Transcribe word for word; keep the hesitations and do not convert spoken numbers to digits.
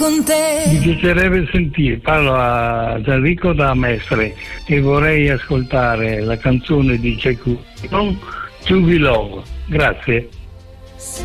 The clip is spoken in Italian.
Con te. Mi piacerebbe sentire, parlo a Enrico da Mestre e vorrei ascoltare la canzone di Cecu, To Be Love. Grazie.